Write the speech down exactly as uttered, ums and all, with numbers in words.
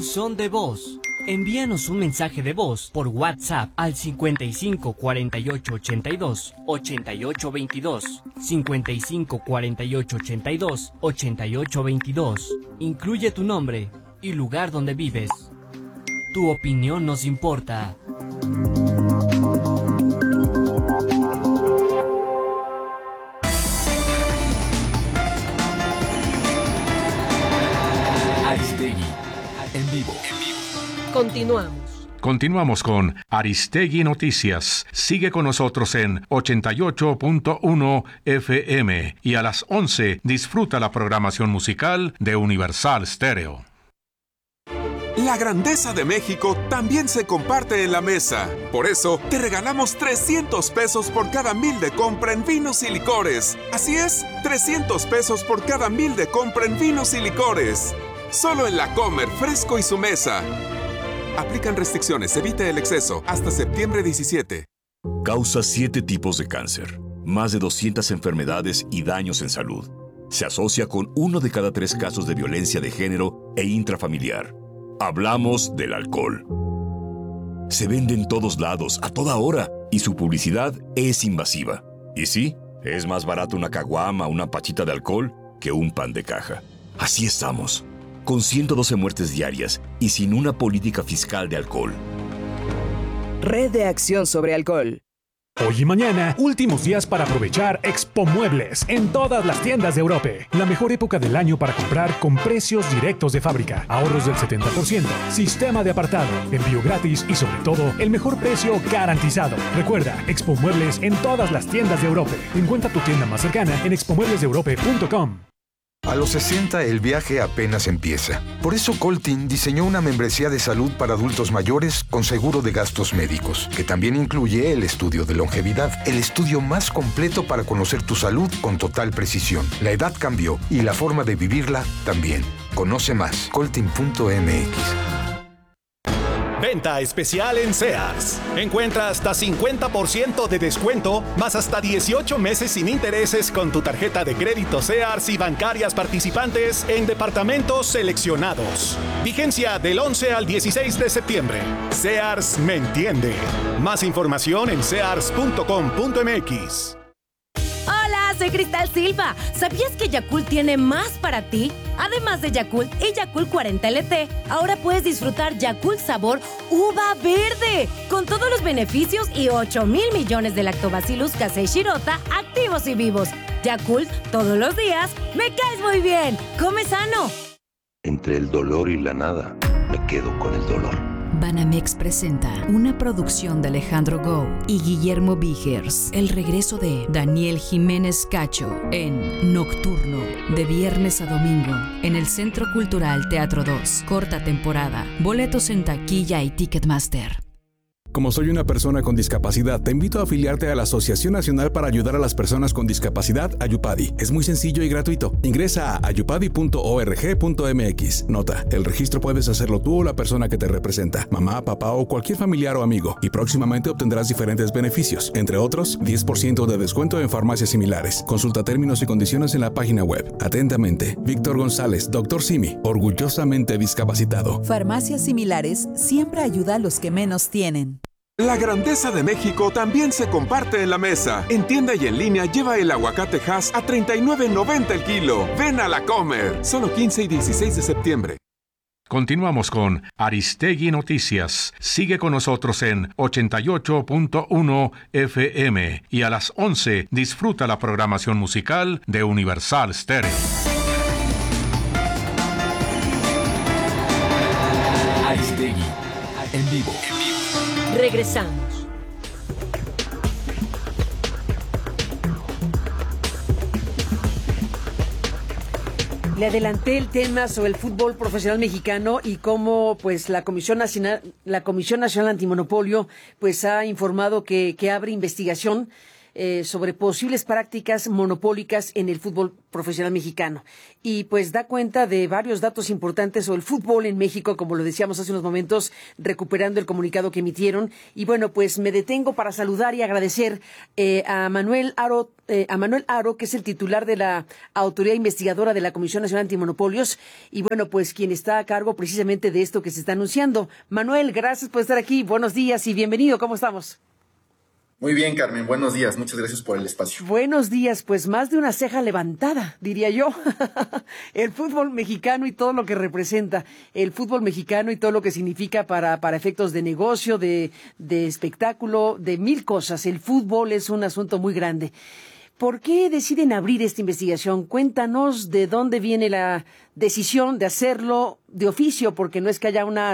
buzón de voz. Envíanos un mensaje de voz por WhatsApp al cincuenta y cinco cuarenta y ocho ochenta y dos ochenta y ocho veintidós, cincuenta y cinco cuarenta y ocho ochenta y dos ochenta y ocho veintidós. Incluye tu nombre y lugar donde vives. Tu opinión nos importa. Aristegui, en vivo. Continuamos. Continuamos con Aristegui Noticias. Sigue con nosotros en ochenta y ocho punto uno F M y a las once disfruta la programación musical de Universal Stereo. La grandeza de México también se comparte en la mesa. Por eso, te regalamos trescientos pesos por cada mil de compra en vinos y licores. Así es, trescientos pesos por cada mil de compra en vinos y licores. Solo en La Comer, Fresco y su mesa. Aplican restricciones, evite el exceso. Hasta septiembre diecisiete. Causa siete tipos de cáncer, más de doscientas enfermedades y daños en salud. Se asocia con uno de cada tres casos de violencia de género e intrafamiliar. Hablamos del alcohol. Se vende en todos lados, a toda hora, y su publicidad es invasiva. Y sí, es más barato una caguama o una pachita de alcohol que un pan de caja. Así estamos, con ciento doce muertes diarias y sin una política fiscal de alcohol. Red de Acción sobre Alcohol. Hoy y mañana, últimos días para aprovechar Expo Muebles en todas las tiendas de Europe. La mejor época del año para comprar con precios directos de fábrica, ahorros del setenta por ciento, sistema de apartado, envío gratis y sobre todo, el mejor precio garantizado. Recuerda, Expo Muebles en todas las tiendas de Europe. Encuentra tu tienda más cercana en expo muebles de europe punto com. A los sesenta el viaje apenas empieza. Por eso Coltin diseñó una membresía de salud para adultos mayores con seguro de gastos médicos, que también incluye el estudio de longevidad, el estudio más completo para conocer tu salud con total precisión. La edad cambió y la forma de vivirla también. Conoce más, coltin punto m x. Venta especial en Sears. Encuentra hasta cincuenta por ciento de descuento, más hasta dieciocho meses sin intereses con tu tarjeta de crédito Sears y bancarias participantes en departamentos seleccionados. Vigencia del once al dieciséis de septiembre. Sears me entiende. Más información en sears punto com punto m x. Hola, soy Cristal Silva. ¿Sabías que Yakult tiene más para ti? Además de Yakult y Yakult cuarenta L T, ahora puedes disfrutar Yakult sabor uva verde, con todos los beneficios y ocho mil millones de lactobacillus casei shirota activos y vivos. Yakult, todos los días, me caes muy bien. Come sano. Entre el dolor y la nada, me quedo con el dolor. Banamex presenta una producción de Alejandro Gou y Guillermo Vigers. El regreso de Daniel Jiménez Cacho en Nocturno, de viernes a domingo, en el Centro Cultural Teatro dos. Corta temporada. Boletos en taquilla y Ticketmaster. Como soy una persona con discapacidad, te invito a afiliarte a la Asociación Nacional para Ayudar a las Personas con Discapacidad, Ayupadi. Es muy sencillo y gratuito. Ingresa a ayupadi punto org punto m x. Nota, el registro puedes hacerlo tú o la persona que te representa, mamá, papá o cualquier familiar o amigo, y próximamente obtendrás diferentes beneficios, entre otros, diez por ciento de descuento en farmacias similares. Consulta términos y condiciones en la página web. Atentamente, Víctor González, doctor Simi, orgullosamente discapacitado. Farmacias similares siempre ayuda a los que menos tienen. La grandeza de México también se comparte en la mesa. En tienda y en línea lleva el aguacate Hass a treinta y nueve noventa el kilo. Ven a La Comer. Solo quince y dieciséis de septiembre. Continuamos con Aristegui Noticias. Sigue con nosotros en ochenta y ocho punto uno F M y a las once disfruta la programación musical de Universal Stereo. Aristegui, en vivo. Regresamos. Le adelanté el tema sobre el fútbol profesional mexicano y cómo pues la Comisión Nacional, la Comisión Nacional Antimonopolio pues ha informado que, que abre investigación eh, sobre posibles prácticas monopólicas en el fútbol profesional mexicano. Y pues da cuenta de varios datos importantes sobre el fútbol en México, como lo decíamos hace unos momentos, recuperando el comunicado que emitieron. Y bueno, pues me detengo para saludar y agradecer eh, a Manuel Aro, eh, a Manuel Aro, que es el titular de la Autoridad Investigadora de la Comisión Nacional Antimonopolios, y bueno, pues quien está a cargo precisamente de esto que se está anunciando. Manuel, gracias por estar aquí, buenos días y bienvenido, ¿cómo estamos? Muy bien, Carmen, buenos días, muchas gracias por el espacio. Buenos días, pues más de una ceja levantada, diría yo. El fútbol mexicano y todo lo que representa, el fútbol mexicano y todo lo que significa para, para efectos de negocio, de, de espectáculo, de mil cosas. El fútbol es un asunto muy grande. ¿Por qué deciden abrir esta investigación? Cuéntanos de dónde viene la decisión de hacerlo de oficio, porque no es que haya una